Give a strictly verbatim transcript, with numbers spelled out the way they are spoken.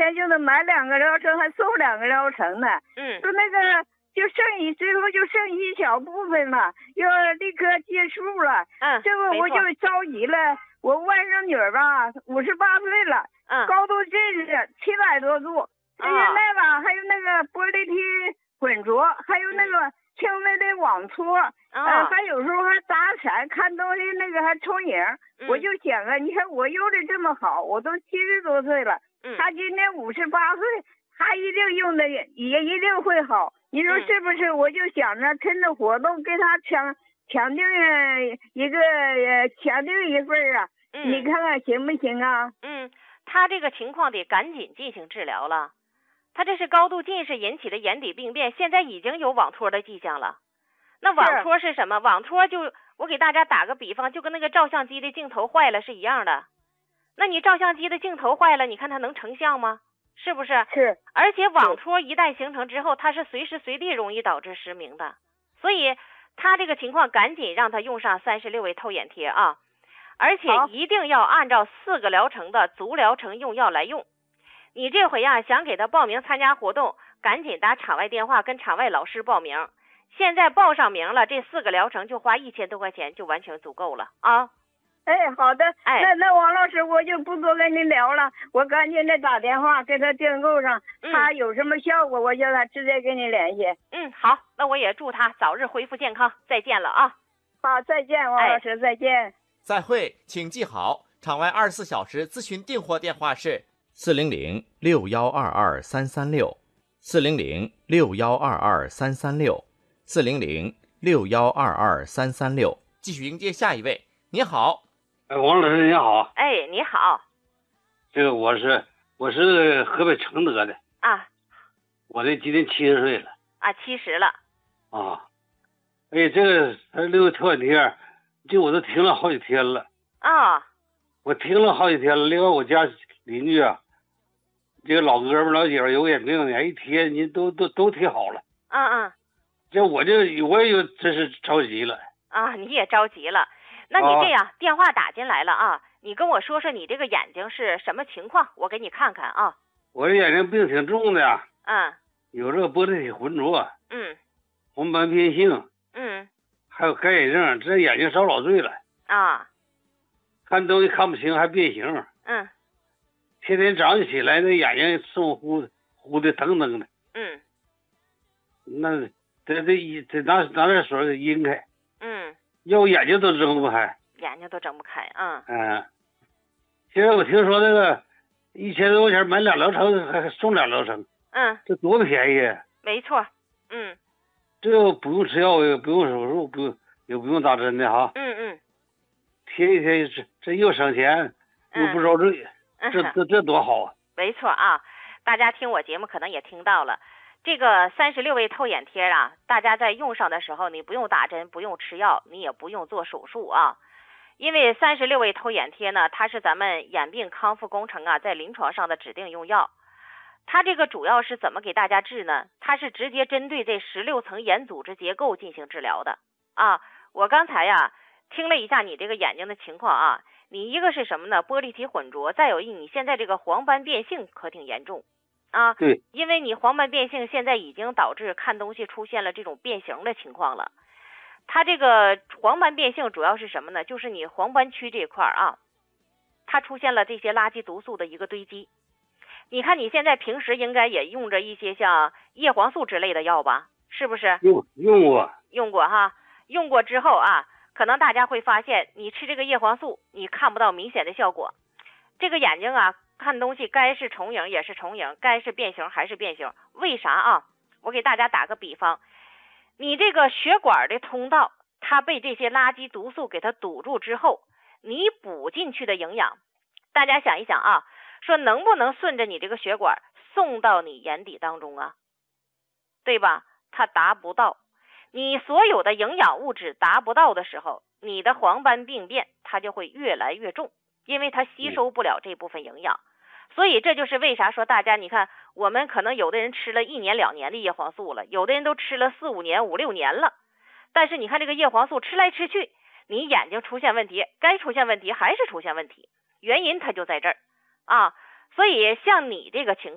天就能买两个疗程，还送两个疗程呢。 嗯， 说那个就剩一最后就剩一小部分了，要立刻结束了。 嗯， 这个我就着急了。我外甥女儿吧，五十八岁了， 嗯， 高度近视七百多度，现在吧还有那个玻璃体混浊，还有那个轻微的网搓，呃，还有时候还打闪，看东西那个还重影。我就想啊，你看我用的这么好，我都七十多岁了，他今年五十八岁，他一定用的也也一定会好。你说是不是？我就想着趁着活动给他抢抢定一个呃抢定一份啊。嗯，你看看行不行啊？ 嗯，他这个情况得赶紧进行治疗了。他这是高度近视引起的眼底病变，现在已经有网脱的迹象了。那网脱是什么？网脱就我给大家打个比方，就跟那个照相机的镜头坏了是一样的。那你照相机的镜头坏了，你看它能成像吗？是不是？ 是。 而且网脱一旦形成之后，它是随时随地容易导致失明的。所以他这个情况赶紧让他用上三十六味透眼贴啊！而且一定要按照四个疗程的足疗程用药来用。你这回呀，想给他报名参加活动，赶紧打场外电话跟场外老师报名。现在报上名了，这四个疗程就花一千多块钱就完全足够了啊！ 哎，好的， 哎， 那那王老师我就不多跟您聊了，我赶紧的打电话给他订购上， 嗯、 他有什么效果，我叫他直接跟你联系。 嗯，好，那我也祝他早日恢复健康，再见了啊！ 好，再见，王老师，哎、再见。 再会，请记好，场外二十四小时咨询订货电话是四零零六幺二二三三六，四零零六幺二二三三六，四零零六幺二二三三六。继续迎接下一位，你好。 哎，王老师你好。 哎，你好。 这个我是我是河北承德的啊。 我这今年七十岁了。 啊，七十了。 啊。哎，这个三十六味透眼贴，这我都听了好几天了。 啊。 我听了好几天了。另外我家邻居啊，这个老哥们老姐们有眼病的，一贴你都都都贴好了。 嗯嗯。 这我就我也有真是着急了。 啊，你也着急了。那你这样、啊、电话打进来了啊，你跟我说说你这个眼睛是什么情况，我给你看看啊。 我这眼睛病挺重的。 嗯。 有这个玻璃体浑浊。 嗯。 黄斑变性。 嗯。 还有干眼症，这眼睛少老醉了。 啊。 看东西看不清，还变形。 嗯。 天天早上起来那眼睛瘦乎乎的腾腾的。 嗯。 那这这一这拿拿点水阴开。 嗯。 要我眼睛都睁不开。 眼睛都睁不开，嗯。 嗯。现在我听说那个一千多块钱买两疗程，还送两疗程。 嗯。 这多便宜。 没错。嗯。 这不用吃药，也不用手术，不用也不用打针的哈。 嗯嗯。 贴一贴，这这又省钱，又不遭罪， 嗯、 这这这多好啊！ 没错啊，大家听我节目可能也听到了，这个三十六味透眼贴啊，大家在用上的时候，你不用打针，不用吃药，你也不用做手术啊。因为三十六味透眼贴呢，它是咱们眼病康复工程啊，在临床上的指定用药。它这个主要是怎么给大家治呢？它是直接针对这十六层眼组织结构进行治疗的啊。我刚才呀听了一下你这个眼睛的情况啊，你一个是什么呢？玻璃体混浊，再有一你现在这个黄斑变性可挺严重啊。 对， 因为你黄斑变性现在已经导致看东西出现了这种变形的情况了。它这个黄斑变性主要是什么呢？就是你黄斑区这块啊，它出现了这些垃圾毒素的一个堆积。你看你现在平时应该也用着一些像叶黄素之类的药吧？是不是？ 用用过。 用过哈，用过之后啊，可能大家会发现，你吃这个叶黄素，你看不到明显的效果。这个眼睛啊，看东西该是重影也是重影，该是变形还是变形。为啥啊？我给大家打个比方，你这个血管的通道，它被这些垃圾毒素给它堵住之后，你补进去的营养，大家想一想啊，说能不能顺着你这个血管送到你眼底当中啊？对吧？它达不到。你所有的营养物质达不到的时候，你的黄斑病变它就会越来越重，因为它吸收不了这部分营养。所以这就是为啥说大家你看，我们可能有的人吃了一年两年的叶黄素了，有的人都吃了四五年五六年了，但是你看这个叶黄素吃来吃去，你眼睛出现问题，该出现问题还是出现问题，原因它就在这儿啊。所以像你这个情况